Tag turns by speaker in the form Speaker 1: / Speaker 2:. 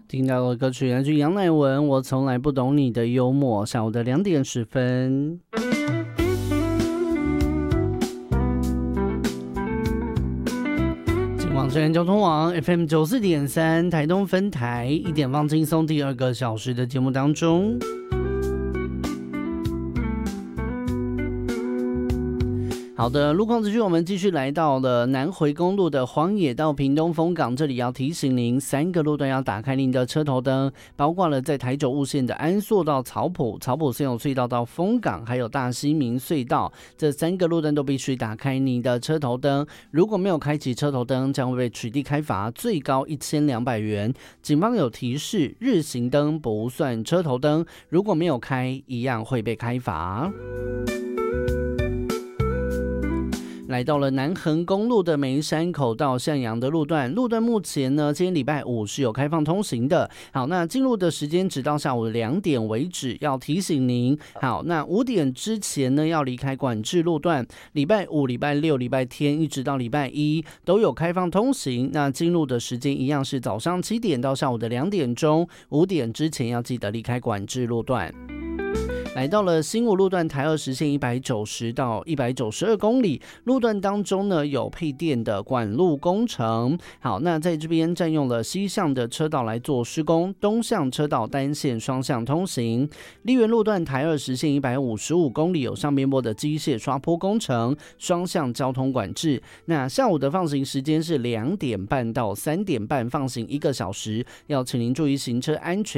Speaker 1: 听到的歌曲来自杨乃文，《我从来不懂你的幽默》。下午的2点10分。金广深交通网 FM 94.3台东分台1点放轻松第2个小时的节目当中。好的，路况资讯，我们继续来到了南回公路的黄野到屏东丰港，这里要提醒您3个路段要打开您的车头灯，包括了在台九雾线的安朔到草埔森永隧道到丰港，还有大溪民隧道，这3个路段都必须打开您的车头灯。如果没有开启车头灯，将会被取缔开罚，最高1200元。警方有提示，日行灯不算车头灯，如果没有开，一样会被开罚。来到了南横公路的梅山口到向阳的路段目前呢，今天礼拜5是有开放通行的。好，那进入的时间直到下午2点为止，要提醒您。好，那5点之前呢要离开管制路段。礼拜5、礼拜6、礼拜天一直到礼拜1都有开放通行。那进入的时间一样是早上7点到下午的2点钟，5点之前要记得离开管制路段。来到了新武路段台2实线190到192公里，路段当中呢有配电的管路工程。好，那在这边占用了西向的车道来做施工，东向车道单线双向通行。丽园路段台2实线155公里有上边坡的机械刷坡工程，双向交通管制。那下午的放行时间是2点半到3点半，放行1个小时，要请您注意行车安全。